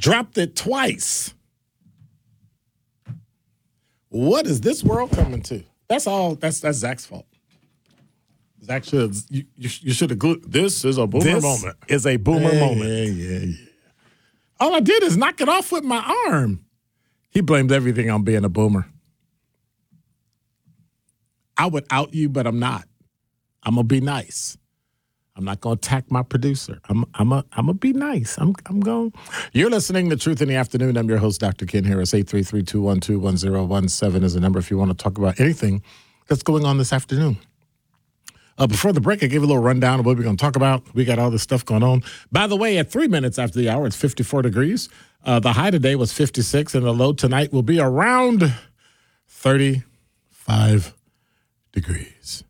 Dropped it twice. What is this world coming to? That's all. That's Zach's fault. Zach should you should have glued. This is a boomer moment. Is a boomer moment. Yeah. All I did is knock it off with my arm. He blames everything on being a boomer. I would out you, but I'm not. I'm gonna be nice. I'm not gonna attack my producer. I'm gonna be nice. I'm going. You're listening to Truth in the Afternoon. I'm your host, Dr. Ken Harris. 833-212-1017 is the number if you want to talk about anything that's going on this afternoon. Before the break, I gave a little rundown of what we're going to talk about. We got all this stuff going on. By the way, at 3 minutes after the hour, it's 54 degrees. The high today was 56, and the low tonight will be around 35 degrees.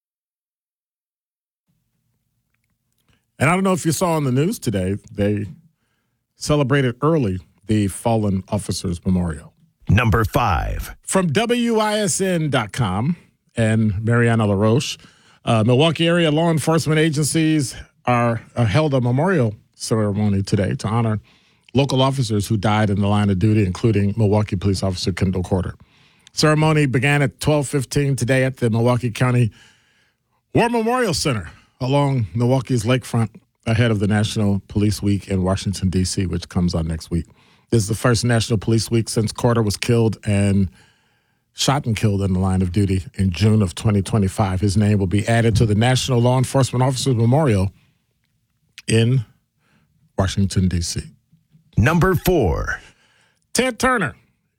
And I don't know if you saw on the news today, they celebrated early the Fallen Officers Memorial. Number 5. From WISN.com and Mariana LaRoche, Milwaukee area law enforcement agencies held a memorial ceremony today to honor local officers who died in the line of duty, including Milwaukee Police Officer Kendall Corder. Ceremony began at 12:15 today at the Milwaukee County War Memorial Center along Milwaukee's lakefront ahead of the National Police Week in Washington, D.C., which comes on next week. This is the first National Police Week since Corder was shot and killed in the line of duty in June of 2025. His name will be added to the National Law Enforcement Officers Memorial in Washington, D.C. Number 4. Ted Turner.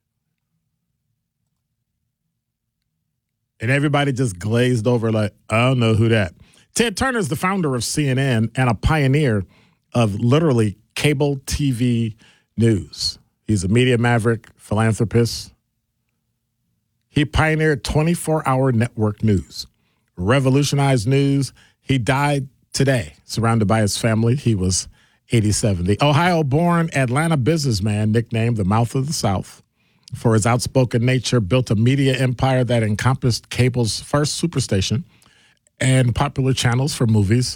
And everybody just glazed over like, I don't know who that. Ted Turner is the founder of CNN and a pioneer of literally cable TV news. He's a media maverick, philanthropist. He pioneered 24-hour network news, revolutionized news. He died today, surrounded by his family. He was 87. The Ohio-born Atlanta businessman, nicknamed the Mouth of the South, for his outspoken nature, built a media empire that encompassed cable's first superstation and popular channels for movies,